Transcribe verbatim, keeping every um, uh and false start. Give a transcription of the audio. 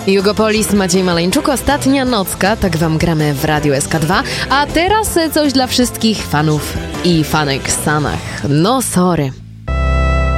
Jugopolis, Maciej Maleńczuk, ostatnia nocka, tak wam gramy w Radiu S K dwa, a teraz coś dla wszystkich fanów i fanek w Stanach. No sorry.